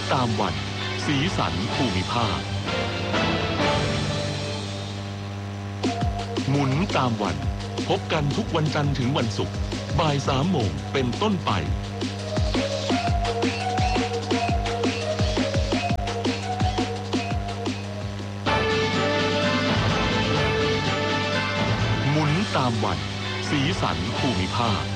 ตามวันสีสันภูมิภาคหมุนตามวันพบกันทุกวันจันทร์ถึงวันศุกร์บ่าย 3 โมงเป็นต้นไปหมุนตามวันสีสันภูมิภาค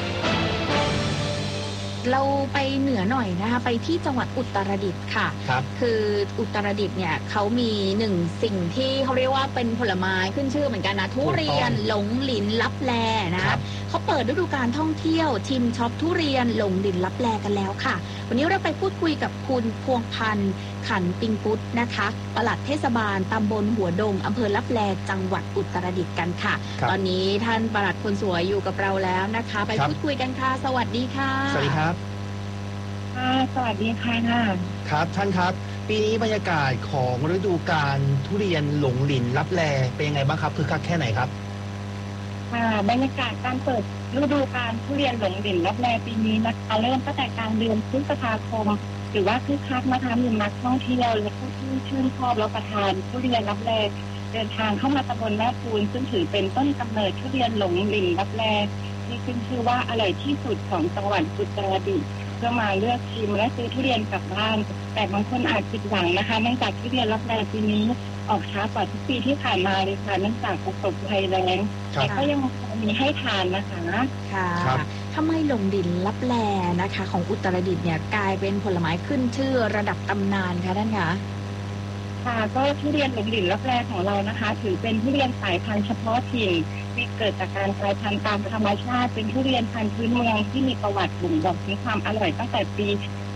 เราไปเหนือหน่อยนะคะไปที่จังหวัดอุตรดิตถ์ค่ะคืออุตรดิตถ์เนี่ยเขามีหนึ่งสิ่งที่เขาเรียกว่าเป็นผลไม้ขึ้นชื่อเหมือนกันนะทุเรียนหลงหลินลับแลนะเขาเปิดฤดูกาลท่องเที่ยวชิมช็อปทุเรียนหลงหลินลับแลกันแล้วค่ะวันนี้เราไปพูดคุยกับคุณพวงพันธ์ขันปิงพุทธนะคะปลัดเทศบาลตำบลหัวดงอำเภอลับแลจังหวัดอุตรดิตถ์กันค่ะตอนนี้ท่านปลัดคนสวยอยู่กับเราแล้วนะคะไปพูดคุยกันค่ะสวัสดีค่ะสวัสดีครับสวัสดีค่ะครับท่านครับปีนี้บรรยากาศของฤดูกาลทุเรียนหลงหลินลับแลเป็นยังไงบ้างครับคึกคักแค่ไหนครับบรรยากาศการเปิดฤดูกาลทุเรียนหลงหลินลับแลปีนี้นะคะเริ่มตั้งแต่กลางเดือนพฤษภาคมหรือว่าคึกคักนะคะมีนักท่องเที่ยวและผู้ที่ชื่นชอบรับประทานทุเรียนลับแลเดินทางเข้ามาตำบลแม่ปูนซึ่งถือเป็นต้นกำเนิดทุเรียนหลงหลินลับแลที่ขึ้นชื่อว่าอร่อยที่สุดของจังหวัดอุตรดิตถ์ก็มาเลือกชิมและซื้อทุเรียนกลับบ้านแต่บางคนอาจผิดหวังนะคะเนื่องจากทุเรียนลับแลปีนี้ออกช้ากว่าทุกปีที่ผ่านมาเลยค่ะเนื่องจากประสบภัยแล้งแต่ก็ยังมีให้ทานนะคะค่ะทำไมหลงหลินลับแลนะคะของอุตรดิตถ์เนี่ยกลายเป็นผลไม้ขึ้นชื่อระดับตำนานคะท่านคะค่ะก็ทุเรียนหลงหลินลับแลของเรานะคะถือเป็นทุเรียนสายพันธุ์เฉพาะถิ่นที่เกิดจากการกลายพันธุ์ตามธรรมชาติเป็นทุเรียนพันธุ์พื้นเมืองที่มีประวัติบ่งบอกถึงความอร่อยตั้งแต่ปี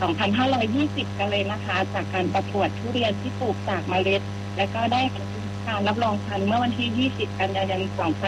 2520 กันเลยนะคะจากการประกวดทุเรียนที่ปลูกจากเมล็ดและก็ได้การรับรองพันธุ์เมื่อวันที่ 20 กันยายน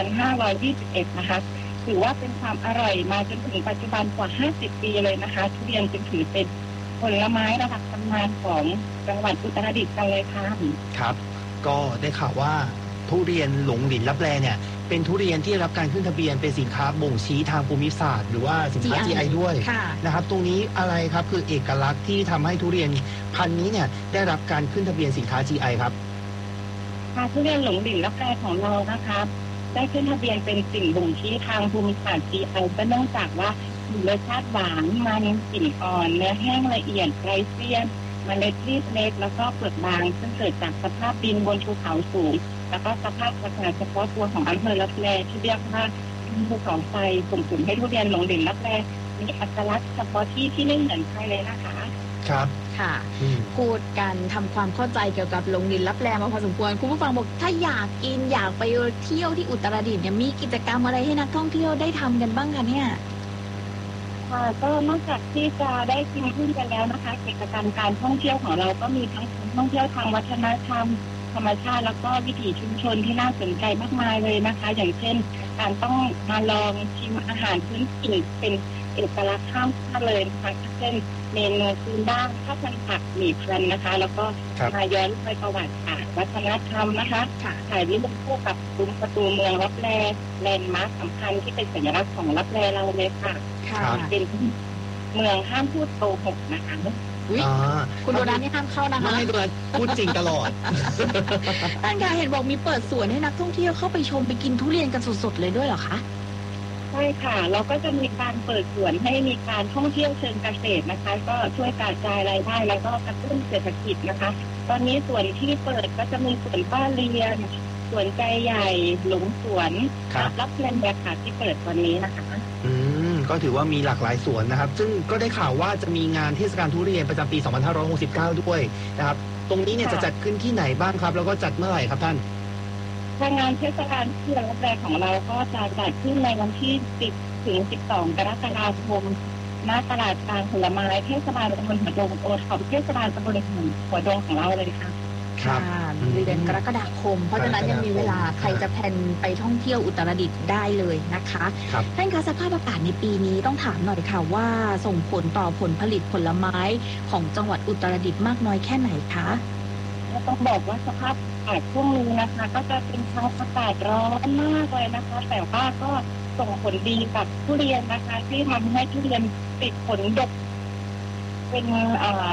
2521 นะคะถือว่าเป็นความอร่อยมาจนถึงปัจจุบันกว่า 50 ปีเลยนะคะทุเรียนจึงถือเป็นผลไม้ระดับตำนานของจังหวัดอุตรดิตถ์กันเลยค่ะครับก็ได้ข่าวว่าทุเรียนหลงหลินลับแลเนี่ยเป็นทุเรียนที่รับการขึ้นทะเบียนเป็นสินค้าบ่งชี้ทางภูมิศาสตร์หรือว่าสินค้า GI ด้วยนะครับตรงนี้อะไรครับคือเอกลักษณ์ที่ทำให้ทุเรียนพันธุ์นี้เนี่ยได้รับการขึ้นทะเบียนสินค้า GI ครับทุเรียนหลงหลินลับแลของเรานะคะได้ขึ้นทะเบียนเป็นสิ่งบ่งชี้ทางภูมิศาสตร์ GI ก็เนื่องจากว่ามีรสชาติหวานมันกลิ่นอ่อนเนื้อแห้งละเอียดไร้เสี้ยนเมล็ดรีบเล็กแล้วก็เปลือกบางซึ่งเกิดจากสภาพดินบนภูเขาสูงแล้วก็สภาพอากาศเฉพาะตัวของอำเภอลับแลที่เรียกว่าภูเขาไฟส่งผลให้ทุเรียนหลงหลินลับแลมีอัตลักษณ์เฉพาะที่ไม่เหมือนใครเลยนะคะครับค่ะพูดกันทำความเข้าใจเกี่ยวกับหลงหลินลับแลมาพอสมควรคุณผู้ฟังบอกถ้าอยากกินอยากไปเที่ยวที่อุตรดิตถ์เนี่ยมีกิจกรรมอะไรให้นักท่องเที่ยวได้ทำกันบ้างคะเนี่ยก็นอกจากที่จะได้กินขึ้นกันแล้วนะคะกิจกรรมการท่องเที่ยวของเราก็มีทั้งท่องเที่ยวทางวัฒนธรรมธรรมชาติแล้วก็วิถีชุมชนที่น่าสนใจมากมายเลยนะคะอย่างเช่นการต้องมาลองชิมอาหารพื้นถิ่นเป็นเอกลักษณ์ข้ามชาติเลยนะคะเช่นเมนูพื้นบ้านข้าวมันผักหมี่พลันนะคะแล้วก็มาย้อนไปประวัติศาสตร์วัฒนธรรมนะคะถ่ายรูปคู่กับซุ้มประตูเมืองลับแลแลนด์มาร์คสำคัญที่เป็นสัญลักษณ์ของลับแลเราเลยค่ะเป็นเมืองห้ามพูดโกหกนะคะคุณโดนัทนี่ห้ามเข้านะคะไม่โดนัทพูดจริงตลอดท่านคะเห็นบอกมีเปิดสวนให้นักท่องเที่ยวเข้าไปชมไปกินทุเรียนกันสดๆเลยด้วยเหรอคะใช่ค่ะเราก็จะมีการเปิดสวนให้มีการท่องเที่ยวเชิงเกษตรนะคะก็ช่วยกระจายรายได้แล้วก็กระตุ้นเศรษฐกิจนะคะตอนนี้สวนที่เปิดก็จะมีสวนป้าเรียนสวนใจใหญ่หลงสวนรับแรงยาค่ะที่เปิดวันนี้นะคะก็ถือว่ามีหลากหลายสวนนะครับซึ่งก็ได้ข่าวว่าจะมีงานเทศกาลทุเรียนประจำปี 2569 ด้วยนะครับตรงนี้เนี่ยจะจัดขึ้นที่ไหนบ้างครับแล้วก็จัดเมื่อไหร่ครับท่านงานเทศกาลทุเรียนลับแลของเราก็จะจัดขึ้นในวันที่ 10 ถึง 12 กรกฎาคมณตลาดกลางผลไม้เทศบาลตำบลหัวดงโอท็อปเทศบาลตำบลหัวดงของเราเลยค่ะเดือนกรกฎาคมเพราะฉะนั้นยังมีเวลาใครจะแพลนไปท่องเที่ยวอุตรดิตถ์ได้เลยนะคะท่านคะสภาพอากาศในปีนี้ต้องถามหน่อยค่ะว่าส่งผลต่อผลผลิตผลไม้ของจังหวัดอุตรดิตถ์มากน้อยแค่ไหนคะต้องบอกว่าสภาพอากาศช่วงนี้นะคะก็จะเป็นทั้งอากาศร้อนมากเลยนะคะแต่ว่าก็ส่งผลดีกับทุเรียนนะคะที่ทำให้ทุเรียนติดผลดกเป็น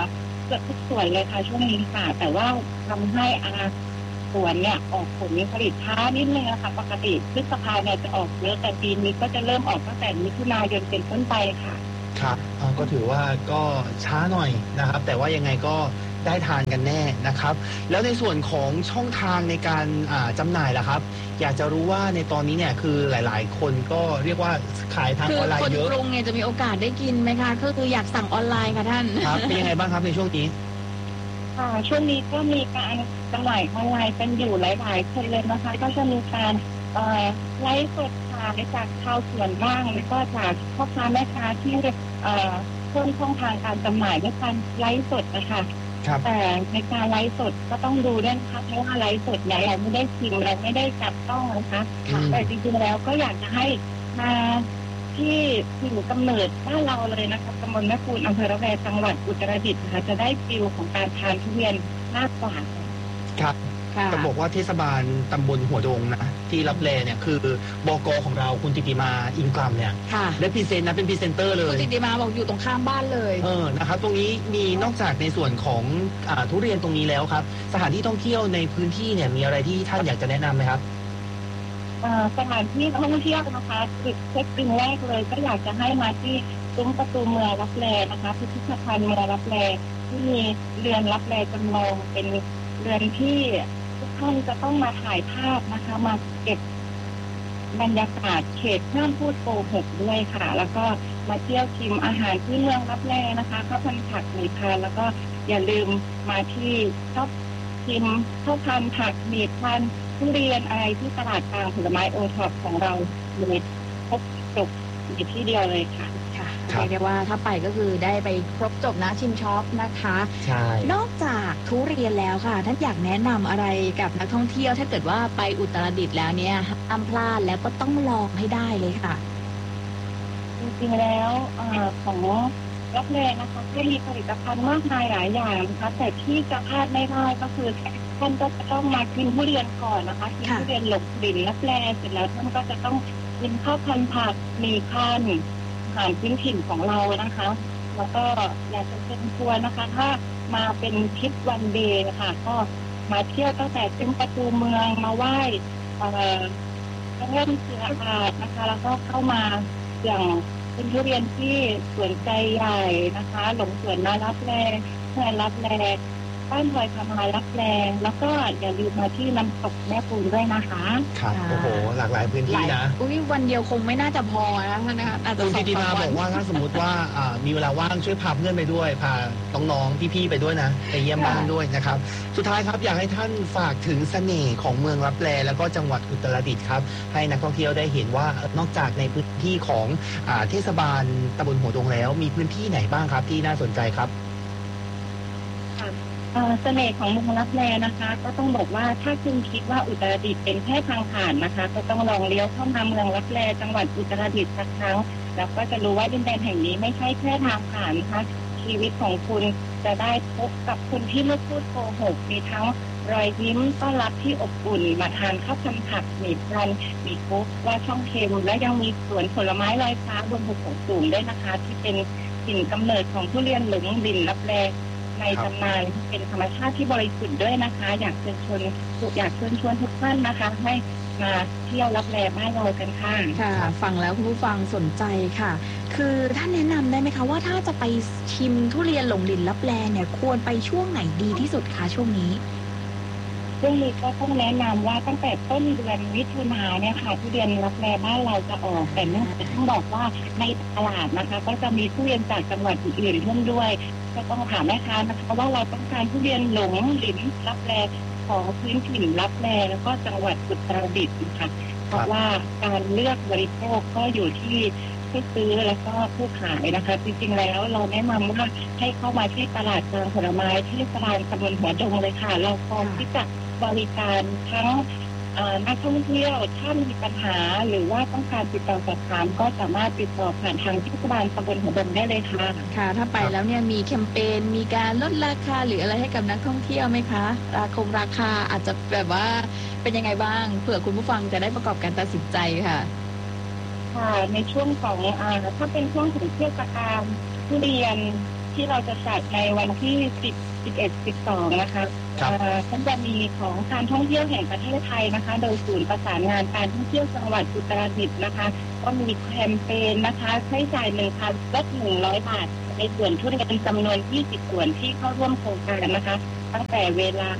เกือบทุกส่วนเลยค่ะช่วงนี้ค่ะแต่ว่าทำให้สวนเนี่ยออกผลผลิตช้านิดนึงนะคะปกติพฤษภาเนี่ยจะออกเยอะแต่ปีนี้ก็จะเริ่มออกตั้งแต่มิถุนายนเป็นต้นไปค่ะครับก็ถือว่าก็ช้าหน่อยนะครับแต่ว่ายังไงก็ได้ทานกันแน่นะครับแล้วในส่วนของช่องทางในการจำหน่ายล่ะครับอยากจะรู้ว่าในตอนนี้เนี่ยคือหลายๆคนก็เรียกว่าขายทางออนไลน์เยอะคนกรุงเนี่ยจะมีโอกาสได้กินไหมคะก็คืออยากสั่งออนไลน์ค่ะท่านครับเป็นยังไงบ้างครับในช่วงนี้ช่วงนี้ก็มีการจำหน่ายออนไลน์เป็นอยู่หลายๆคนเลยนะคะก็จะมีการไลฟ์สดขายจากชาวสวนบ้างแล้วก็จากพ่อค้าแม่ค้าที่เพิ่มช่องทางการจำหน่ายด้วยการไลฟ์สดนะคะแต่ในการไลฟ์สดก็ต้องดูด้วยนะคะเพราะว่าไลฟ์สดเนี่ยเราไม่ได้ชิมเราไม่ได้จับต้องนะคะแต่จริงๆแล้วก็อยากจะให้มาที่ถิ่นกำเนิดบ้านเราเลยนะคะตำบลแม่ปูนอำเภอระแวจังหวัดอุตรดิตถ์นะคะจะได้ฟิลของการทานทุเรียนมากกว่าครับจะบอกว่าเทศบาลตำบลหัวดงนะที่รับแลเนี่ยคือบก.ของเราคุณติติมาอินกลัมเนี่ยได้พรีเซนต์นะเป็นพรีเซนเตอร์เลยคุณติติมาบอกอยู่ตรงข้ามบ้านเลยนะครับตรงนี้มีนอกจากในส่วนของทุเรียนตรงนี้แล้วครับสถานที่ท่องเที่ยวในพื้นที่เนี่ยมีอะไรที่ท่านอยากจะแนะนำไหมครับสถานที่ท่องเที่ยวนะคะจุดเช็คอินแรกเลยก็อยากจะให้มาที่ซุ้มประตูเมืองรับแลนะคะพิพิธภัณฑ์เมืองรับแลที่มีเรือนรับแลจำลองเป็นเรือนที่ทุกท่านจะต้องมาถ่ายภาพนะคะมาเก็บบรรยากาศเขตห้ามพูดโกหกด้วยค่ะแล้วก็มาเที่ยวชิมอาหารที่เมืองรับแลนะคะข้าวพันผักหมี่พานแล้วก็อย่าลืมมาที่ชอบชิมข้าวพันผักหมี่พานทุเรียนอะไรที่ตลาดกลางผลไม้โอท็อปของเราเลยครบจบอยู่ที่เดียวเลยค่ะเรียกได้ว่าถ้าไปก็คือได้ไปครบจบนะชิมช็อปนะคะใช่นอกจากทุเรียนแล้วค่ะท่านอยากแนะนำอะไรกับนักท่องเที่ยวถ้าเกิดว่าไปอุตรดิตถ์แล้วเนี่ยห้ามพลาดแล้วก็ต้องลองให้ได้เลยค่ะจริงๆแล้วของรับแลนะคะก็มีผลิตภัณฑ์มากมายหลายอย่างนะคะแต่ที่จะพลาดไม่ได้ก็คือท่านก็จะต้องมากินทุเรียนก่อนนะคะกินทุเรียนหลงกลิ่นรับแลเสร็จแล้วท่านก็จะต้องกินข้าวพันผักมีขั้นอาหารพื้นถิ่นของเรานะคะแล้วก็อยากจะเชิญชวนนะคะถ้ามาเป็นทริปวันเดย์นะคะก็มาเที่ยวตั้งแต่ซุ้มประตูเมืองมาไหว้เริ่มเสืออาดนะคะแล้วก็เข้ามาอย่างเป็นทุเรียนที่สวนใจใหญ่นะคะหลงสวนนารับแลเพื่อนรับแลบ้านพลอยพามารับแลแล้วก็อย่าลืมมาที่น้ำตกแม่ปูนด้วยนะคะครับโอ้โหหลากหลายพื้นที่นะวันเดียวคงไม่น่าจะพอนะคะคุณติติมาบอกว่าถ้าสมมติว่ามีเวลาว่างช่วยพาเพื่อนไปด้วยพาน้องๆพี่ๆไปด้วยนะไปเยี่ยมบ้านด้วยนะครับสุดท้ายครับอยากให้ท่านฝากถึงเสน่ห์ของเมืองรับแลแล้วก็จังหวัดอุตรดิตถ์ครับให้นักท่องเที่ยวได้เห็นว่านอกจากในพื้นที่ของเทศบาลตำบลหัวดงแล้วมีพื้นที่ไหนบ้างครับที่น่าสนใจครับเสน่ห์ของเมืองรับแลนะคะก็ต้องบอกว่าถ้าคุณคิดว่าอุตรดิตถ์เป็นแค่ทางผ่านนะคะก็ต้องลองเลี้ยวเข้ามาเมืองรับแลจังหวัดอุตรดิตถ์สักครั้งแล้วก็จะรู้ว่าดินแดนแห่งนี้ไม่ใช่แค่ทางผ่านนะคะชีวิตของคุณจะได้พบกับคนที่ไม่พูดโกหกมีทั้งรอยยิ้มต้อนรับที่อบอุ่นมาทานข้าวพันผักหมี่พันมีคุกว่าช่องเค็มและยังมีสวนผลไม้ลอยฟ้าบนภูเขาสูงด้วยนะคะที่เป็นถิ่นกำเนิดของทุเรียนหลงดินรับแลในตำนานเป็นธรรมชาติที่บริสุทธิ์ด้วยนะคะอยากเชิญชวนทุกท่านนะคะให้มาเที่ยวรับแลบ้านเรากันค่ะฟังแล้วคุณผู้ฟังสนใจค่ะคือท่านแนะนำได้ไหมคะว่าถ้าจะไปชิมทุเรียนหลงดินรับแลเนี่ยควรไปช่วงไหนดีที่สุดคะช่วงนี้ซึ่งนี้ก็ต้องแนะนำว่าตั้งแต่ต้นเดือนมิถุนายนเนี่ยค่ะทุเรียนรับแลบ้านเราจะออกแต่ต้องบอกว่าในตลาดนะคะก็จะมีทุเรียนจากจังหวัดอื่นๆร่วมด้วยก็ต้องถามแม่ค้านะคะว่าเราต้องการทุเรียนหลงลิ้นรับแลของพื้นถิ่นรับแลแล้วก็จังหวัดอุตรดิตถ์นะคะเพราะว่าการเลือกบริโภคก็อยู่ที่ผู้ซื้อแล้วก็ผู้ขายนะคะจริงๆแล้วเราแนะนำว่าให้เข้ามาที่ตลาดกลางผลไม้ที่ตลาดตำบลหัวดงเลยค่ะเราพร้อมที่จะบริการทั้งนักท่องเที่ยวถ้ามีปัญหาหรือว่าต้องการติดต่อสอบถามก็สามารถติดต่อผ่านทางเทศบาลตำบลหัวดงได้เลยค่ะค่ะถ้าไปแล้วเนี่ยมีแคมเปญมีการลดราคาหรืออะไรให้กับนักท่องเที่ยวไหมคะราคาอาจจะแบบว่าเป็นยังไงบ้างเผื่อคุณผู้ฟังจะได้ประกอบการตัดสินใจค่ะค่ะในช่วงของถ้าเป็นช่วงถึงเทศกาลทุเรียนที่เราจะจัดในวันที่10 11 12นะคะก็จะมีของการท่องเที่ยวแห่งประเทศไทยนะคะโดยศูนย์ประสานงานการท่องเที่ยวจังหวัดอุตรดิตถ์นะคะก็มีแคมเปญนะคะใช้จ่าย1,000 ลด 100 บาทในส่วนทุเรียนจำนวน20 ส่วนที่เข้าร่วมโครงการนะคะตั้งแต่เวลา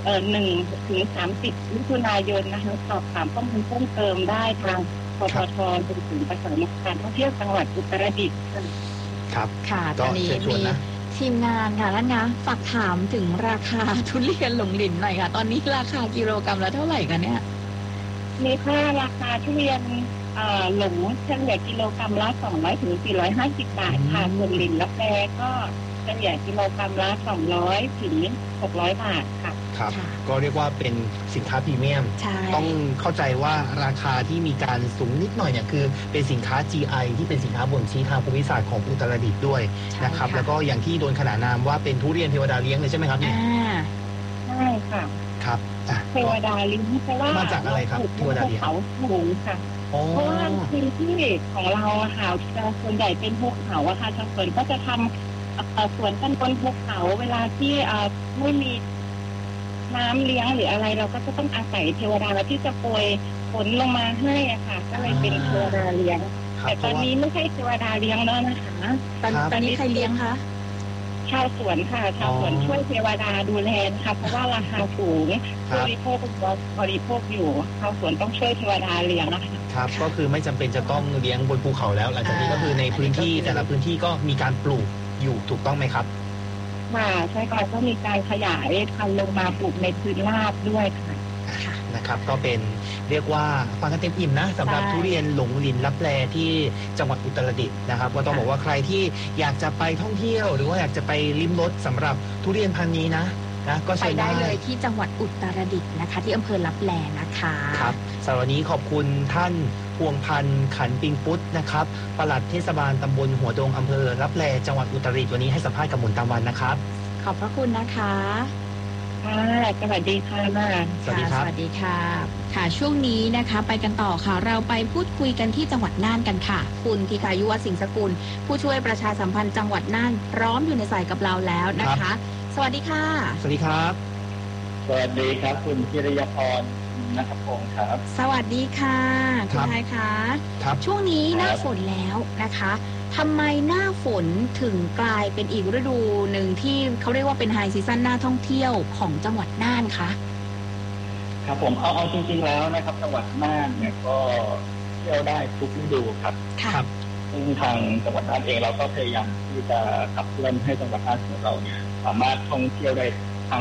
1 ถึง 30 มิถุนายนนะคะสอบถามข้อมูลเพิ่มเติมได้ทางปตท.เป็นศูนย์ประสานงานการท่องเที่ยวจังหวัดอุตรดิตถ์ครับค่ะตอนนี้มีทีมงานค่ะท่านนะฝากถามถึงราคาทุเรียนหลงหลินหน่อยค่ะตอนนี้ราคากิโลกรัมละเท่าไหร่กันเนี่ยมีค่าราคาทุเรียนหลงเฉลี่ยกิโลกรัมละ200 ถึง 450 บาทค่ะส่วนหลินรับแลก็เฉลี่ยกิโลกรัมละ200 ถึง 600 บาทค่ะครับก็เรียกว่าเป็นสินค้าพรีเมียมต้องเข้าใจว่าราคาที่มีการสูงนิดหน่อยเนี่ยคือเป็นสินค้า GI ที่เป็นสินค้าบ่งชี้ทางภูมิศาสตร์ของอุตรดิตถ์ด้วยนะครับแล้วก็อย่างที่โดนขนานนามว่าเป็นทุเรียนเทวดาเลี้ยงเลยใช่ไหมครับเนี่ยใช่ค่ะครับเทวดาเลี้ยงเพราะว่ามาจากอะไรครับเทวดาเลี้ยงเขาสูงค่ะเพราะว่าพื้นที่ของเราค่ะส่วนใหญ่เป็นภูเขาอะค่ะทางสวนก็จะทำสวนกันบนภูเขาเวลาที่ไม่มีน้ำเลี้ยงหรืออะไรเราก็จะต้องอาศัยเทวดาที่จะโปรยฝนลงมาให้อะค่ะก็เลยเป็นเทวดาเลี้ยงแต่ตอนนี้ไม่ใช่เทวดาเลี้ยงแล้วนะคะตอนนี้ใครเลี้ยงคะชาวสวนค่ะชาวสวนช่วยเทวดาดูแลค่ะเพราะว่าราคาสูงบริโภคอยู่ชาวสวนต้องช่วยเทวดาเลี้ยงนะคะครับก็คือไม่จำเป็นจะต้องเลี้ยงบนภูเขาแล้วหลังจากนี้ก็คือในพื้นที่แต่ละพื้นที่ก็มีการปลูกอยู่ถูกต้องไหมครับค่ะใช่ค่ะก็มีการขยายพันธุ์ลงมาปลูกในพื้นราบด้วยค่ะนะครับก็เป็นเรียกว่าฟังกันเต็มอิ่มนะสำหรับทุเรียนหลงหลินลับแลที่จังหวัดอุตรดิตถ์นะครับก็ต้องบอกว่าใครที่อยากจะไปท่องเที่ยวหรือว่าอยากจะไปลิ้มรสสำหรับทุเรียนพันธุ์นี้นะก็ไปได้เลยที่จังหวัดอุตรดิตถ์นะคะที่อำเภอลับแลนะคะครับสำหรับวันนี้ขอบคุณท่านพวงพันธ์ขันปิงปุ๊ดนะครับปลัดเทศบาลตำบลหัวดงอำเภอลับแลจังหวัดอุตรดิตถ์วันนี้ให้สัมภาษณ์กับหมุนตามวันนะครับขอบพระคุณนะคะสวัสดีค่ะสวัสดีครับสวัสดีค่ะค่ะช่วงนี้นะคะไปกันต่อค่ะเราไปพูดคุยกันที่จังหวัดน่านกันค่ะคุณธีคายุวสิงห์สกุลผู้ช่วยประชาสัมพันธ์จังหวัดน่านพร้อมอยู่ในสายกับเราแล้วนะคะสวัสดีค่ะสวัสดีครับสวัสดีครับคุณพิริยพรณัฐพงศ์ครับสวัสดีค่ะคุณไทยคะช่วงนี้หน้าฝนแล้วนะคะทำไมหน้าฝนถึงกลายเป็นอีกฤดูหนึ่งที่เขาเรียกว่าเป็นไฮซีซั่นหน้าท่องเที่ยวของจังหวัดน่านคะครับผมเอาจริงๆแล้วนะครับจังหวัดน่านเนี่ยก็เที่ยวได้ทุกฤดูครับครับซึ่งทางจังหวัดน่านเองเราก็พยายามที่จะขับเคลื่อนให้จังหวัดน่านของเราเนี่ยสามารถท่องเที่ยวได้ทั้ง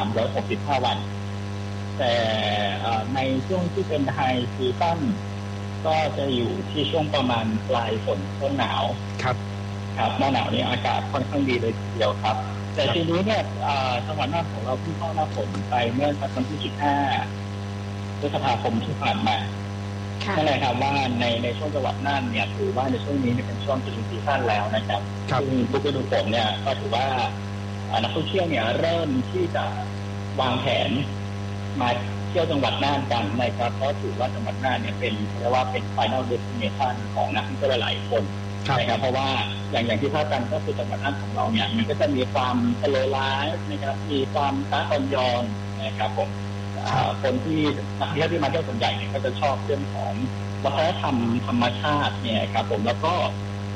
365 วันแต่ในช่วงที่เป็นไฮซีซั่นก็จะอยู่ที่ช่วงประมาณปลายฝนต้นหนาวครับหน้าหนาวนี้อากาศค่อนข้างดีเลยทีเดียวครับแต่ทีนี้เนี่ยจังหวัดน่านของเราเพิ่งเข้าหน้าฝนไปเมื่อวันที่15 พฤษภาคมที่ผ่านมานั่นแหละครับว่าในช่วงจังหวัดน่านเนี่ยถือว่าในช่วงนี้เป็นช่วงเป็นซีซั่นแล้วนะครับซึ่งทุกฤดูฝนเนี่ยก็ถือว่านักท่องเที่ยวเนี่ยเริ่มที่จะวางแผนมาเที่ยวจังหวัดน่านกันนะครับเพราะถือว่าจังหวัดน่านเนี่ยเป็นเรียกว่าเป็น Final Destination ของนักท่องเที่ยวหลายคนนะครับเพราะว่าอย่างที่ทราบกันก็คือจังหวัดน่านของเราเนี่ยมันก็จะมีความสโลว์ไลฟ์นะครับมีความตาอ่อนโยนนะครับผมคนที่นักท่องเที่ยวที่มาเที่ยวส่วนใหญ่เนี่ยก็จะชอบเรื่องของวัฒนธรรมธรรมชาติเนี่ยครับผมแล้วก็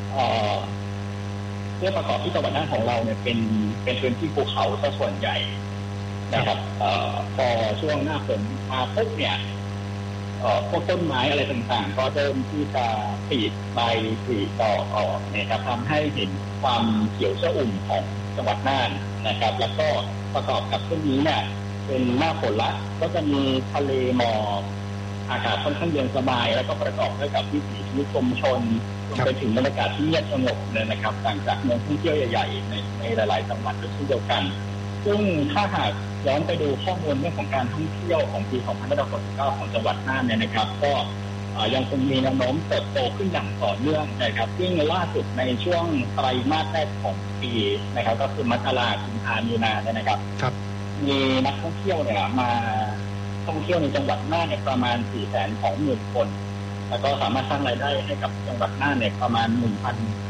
เรื่องประกอบที่จังหวัดน่านของเราเนี่ยเป็นพื้นที่ภูเขาซะส่วนใหญ่นะครับพอช่วงหน้าฝนมาปุ๊บเนี่ยพวกต้นไม้อะไรต่างๆก็เริ่มที่จะผลิใบผลิดอกออกนะครับทำให้เห็นความเขียวชอุ่มของจังหวัดน่านนะครับแล้วก็ประกอบกับช่วงนี้เนี่ยเป็นหน้าฝนละก็จะมีทะเลหมอกอากาศค่อนข้างเย็นสบายแล้วก็ประกอบด้วยกับวิถีชีวิตชุมชนไปถึงบรรยากาศที่เงียบสงบเลยนะครับต่างจากเมืองท่องเที่ยวใหญ่ๆในหลายๆจังหวัดเช่นเดียวกันซึ่งถ้าหากย้อนไปดูข้อมูลเรื่องของการท่องเที่ยวของปี2569ของจังหวัดน่านเนี่ยนะครับก็ยังคงมีแนวโน้มเติบโตขึ้นอย่างต่อเนื่องนะครับซึ่งล่าสุดในช่วงไตรมาสแรกของปีนะครับก็คือมกราคม กุมภาพันธ์ มีนาเนี่ยนะครับมีนักท่องเที่ยวเนี่ยมาท่องเที่ยวในจังหวัดน่านเนี่ยประมาณ 420,000 คนแล้วก็สามารถสร้างรายได้ให้กับจังหวัดน่านเนี่ยประมาณ 1,000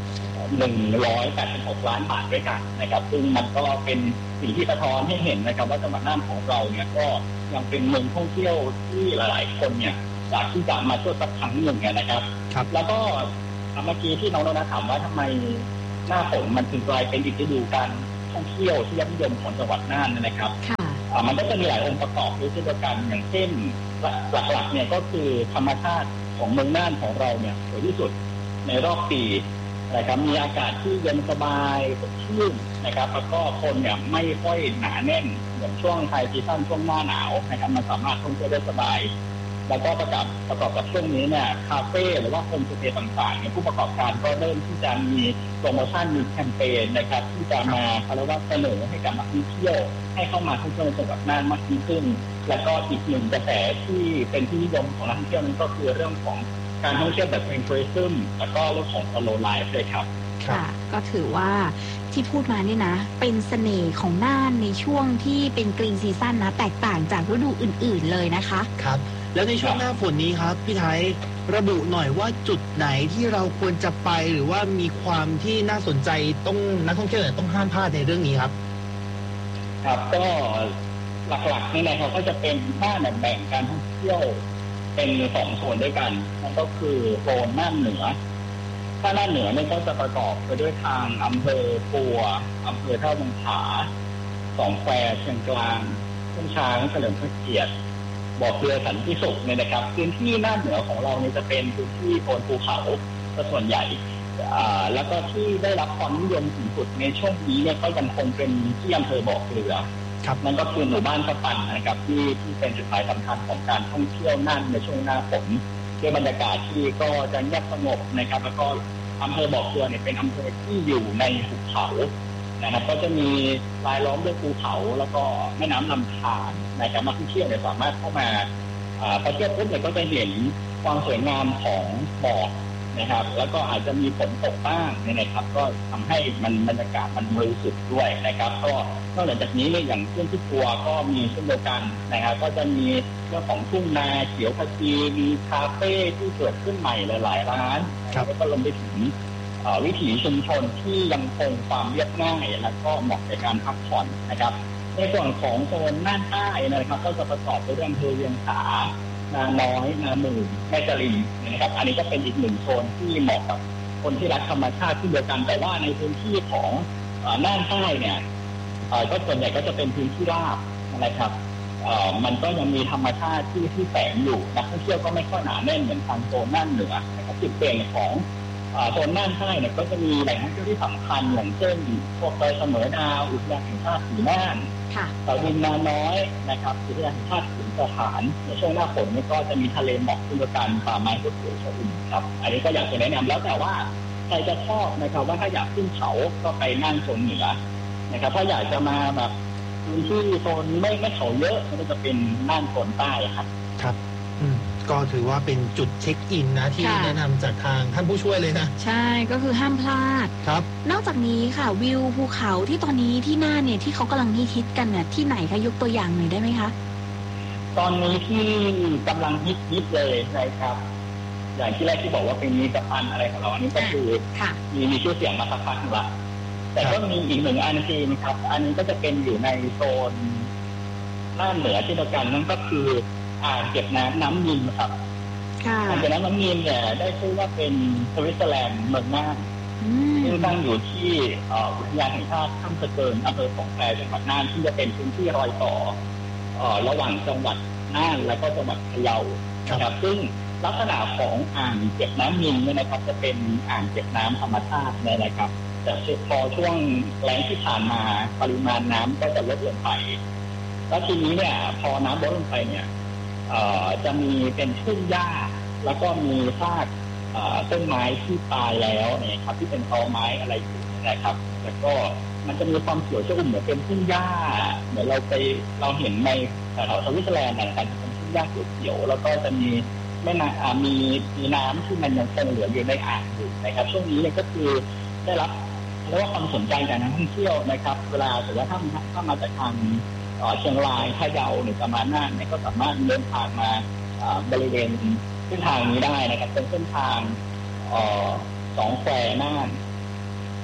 186 ล้านบาทด้วยกันนะครับซึ่งมันก็เป็นสิ่งที่สะท้อนให้เห็นนะครับว่าจังหวัดน่านของเราเนี่ยก็ยังเป็นเมืองท่องเที่ยวที่หลายๆคนเนี่ยอยากที่จะมาเที่ยวสักครั้งหนึ่งนะครับแล้วก็เมื่อกี้ที่น้องถามว่าทำไมหน้าฝนมันถึงกลายเป็นอีกฤดูการท่องเที่ยวที่ยอดนิยมของจังหวัดน่านนะครับมันก็จะมีหลายองค์ประกอบด้วยเช่นเดียวกันอย่างเช่นหลักๆเนี่ยก็คือธรรมชาติของเมืองน่านของเราเนี่ยสวยที่สุดในรอบปีนะครับมีอากาศที่เย็นสบายสดชื่นนะครับแล้วก็คนเนี่ยไม่ค่อยหนาแน่นเหมือนช่วงไฮซีซั่นช่วงหน้าหนาวนะครับมันสามารถท่องเที่ยวได้สบายแล้วก็ประกอบกับช่วงนี้เนี่ยคาเฟ่หรือว่าโฮมสเตย์ต่างๆเนี่ยผู้ประกอบการก็เริ่มที่จะมีโปรโมชั่นมีแคมเปญนะครับที่จะมาเรียกว่าเสนอให้กับนักท่องเที่ยวให้เข้ามาท่องเที่ยวในจังหวัดน่านมากยิ่งขึ้นแล้วก็อีกหนึ่งกระแสที่เป็นที่นิยมของนักท่องเที่ยวนั้นก็คือเรื่องของการท่องเที่ยวแบบเป็นทัวริซึมแล้วก็เรื่องของ solo life เลยครับค่ะก็ถือว่าที่พูดมานี่นะเป็นเสน่ห์ของน่านในช่วงที่เป็นกรีนซีซั่นนะแตกต่างจากฤดูอื่นๆเลยนะคะครับแล้วในช่วงหน้าฝนนี้ครับพี่ไทยระบุหน่อยว่าจุดไหนที่เราควรจะไปหรือว่ามีความที่น่าสนใจต้องนักท่องเที่ยวต้องห้ามพลาดในเรื่องนี้ครับครับก็หลักๆนี่นะครับก็จะเป็นน่านแบ่งการท่องเที่ยวเป็น2 โซนด้วยกันนั่นก็คือโซนน่านเหนือถ้าน่านเหนือเนี่ยก็จะประกอบไปด้วยทางอำเภอปัวอำเภอท่าวังผาสองแควเชียงกลางทุ่งช้างเฉลิมพระเกียรติบ่อเกลือสันติสุขเนี่ยนะครับพื้นที่น่านเหนือของเราเนี่ยจะเป็นพื้นที่โซนภูเขาส่วนใหญ่แล้วก็ที่ได้รับความนิยมสูงสุดในช่วงนี้เนี่ยก็ยังคงเป็นที่อำเภอบ่อเกลือนั่นก็คือหมู่บ้านสปันนะครับที่เป็นจุดหมายสำคัญของการท่องเที่ยวน่านในช่วงหน้าฝนด้วยบรรยากาศที่ก็จะเงียบสงบนะครับแล้วก็อำเภอบ่อเกลือเนี่ยเป็นอำเภอที่อยู่ในหุบเขานะครับก็จะมีรายล้อมด้วยภูเขาแล้วก็แม่น้ำลำธารนะครับนักท่องเที่ยวเนี่ยสามารถเข้ามาพอเที่ยวปุ๊บเนี่ยก็จะเห็นความสวยงามของหมอกนะครับแล้วก็อาจจะมีฝนตกบ้างนะครับก็ทำให้มันบรรยากาศมันบริสุทธิ์ด้วยนะครับก็นอกจากนี้เนี่ยอย่างเช่นที่ปัวก็มีเช่นเดียวกันนะครับก็จะมีเรื่องของทุ่งนาเขียวขจีมีคาเฟ่ที่เกิดขึ้นใหม่หลายๆร้านแล้วก็รวมไปถึงวิถีชุมชนที่ยังคงความเรียบง่ายและก็เหมาะในการพักผ่อนนะครับในส่วนของโซนน่านใต้นะครับก็จะประกอบไปด้วยอำเภอเวียงสานาน้อยนาหมื่นแม่จริญนะครับอันนี้ก็เป็นอีกหนึ่งโซนที่เหมาะกับคนที่รักธรรมชาติที่เดียวกันแต่ว่าในพื้นที่ของน่านใต้เนี่ยก็ส่วนใหญ่ก็จะเป็นพื้นที่ราบนะครับมันก็ยังมีธรรมชาติที่แฝงอยู่นักท่องเที่ยวก็ไม่ค่อยหนาแน่นเหมือนทางโซนน่านเหนือนะครับจุดเด่นของโซนน่านใต้เนี่ยก็จะมีแหล่งท่องเที่ยวที่สำคัญอย่างเช่นพวกดอยเสมอดาวอุทยานแห่งชาติสีน่านเขาดินนาน้อยนะครับอุทยานแห่งชาติขุนสถานในช่วงหน้าฝนนี่ก็จะมีทะเลหมอกขึ้นกันป่าไม้สวยๆชอุ่มครับอันนี้ก็อยากจะแนะนำแล้วแต่ว่าใครจะชอบนะครับว่าถ้าอยากขึ้นเขาก็ไปน่านโซนเหนือนะครับถ้าอยากจะมาแบบพื้นที่โซนไม่เขาเยอะก็จะเป็นน่านโซนใต้ครับครับก็ถือว่าเป็นจุดเช็คอินนะที่แนะนำจากทางท่านผู้ช่วยเลยนะใช่ก็คือห้ามพลาดครับนอกจากนี้ค่ะวิวภูเขาที่ตอนนี้ที่น่านเนี่ยที่เขากำลังฮิตกันเนี่ยที่ไหนคะยกตัวอย่างหน่อยได้ไหมคะตอนนี้ที่กำลังฮิตเลยนะครับอย่างที่แรกที่บอกว่าเป็นมีสะพานอะไรของเราอันนี้ก็คือมีชื่อเสียงมาสักพักนึงละแต่ก็มีอีกหนึ่งอันที่นะครับอันนี้ก็จะเป็นอยู่ในโซนน่านเหนือที่เดียวกันนั่นก็คืออ่างเก็บน้ำนิลครับอ่างเก็บน้ำนิลเนี่ยได้ชื่อว่าเป็นสวิตเซอร์แลนด์เมืองน่านซึ่งตั้งอยู่ที่อุทยานแห่งชาติถ้ำสะเกินอำเภอสองแควจังหวัดน่านที่จะเป็นพื้นที่รอยต่อระหว่างจังหวัดน่านและก็จังหวัดพะเยานะครับซึ่งลักษณะของอ่างเก็บน้ำนิลเนี่ยนะครับจะเป็นอ่างเก็บน้ำธรรมชาตินะครับแต่พอช่วงแล้งที่ผ่านมาปริมาณน้ำก็จะลดลงไปแล้วทีนี้เนี่ยพอน้ำลดลงไปเนี่ยจะมีเป็นทุ่งหญ้าแล้วก็มีซากต้นไม้ที่ตายแล้วเนี่ยครับที่เป็นตอไม้อะไรอยู่นะครับแล้วก็มันจะมีความเขียวชอุ่มเหมือนเป็นทุ่งหญ้าเหมือนเราเห็นในแถวสวิตเซอร์แลนด์นะครับจะเป็นทุ่งหญ้าเขียวแล้วก็จะมีแม่น้ำมีน้ำที่มันยังคงเหลืออยู่ในอ่างอยู่นะครับช่วงนี้เนี่ยก็คือได้รับเรียกว่าความสนใจจากนักท่องเที่ยวนะครับเวลาแต่ว่าถ้ามาจากทางเชียงรายพะเยาหรือประมาณนั้นเนี่ยก็สามารถเดินทางมาบริเวณเส้นทางนี้ได้นะครับเป็นเส้นทางสองแควน่าน